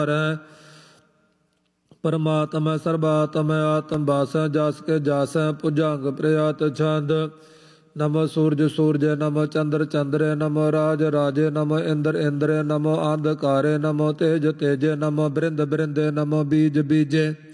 ਪਰਮਾਤਮਾ ਸਰਬਾਤਮਾ ਆਤਮ ਬਾਸੈ ਜਸ ਕੇ ਜਾਸੈ ਭੁਜੰਗ ਪ੍ਰਿਆਤ ਛੰਦ ਨਮੋ ਸੂਰਜ ਸੂਰਜੇ ਨਮੋ ਚੰਦਰ ਚੰਦਰੇ ਨਮੋ ਰਾਜ ਰਾਜੇ ਨਮੋ ਇੰਦਰ ਇੰਦਰੇ ਨਮੋ ਅੰਧਕਾਰੇ ਨਮੋ ਤੇਜ ਤੇਜੇ ਨਮੋ ਬ੍ਰਿੰਦ ਬ੍ਰਿੰਦੇ ਨਮੋ ਬੀਜ ਬੀਜੇ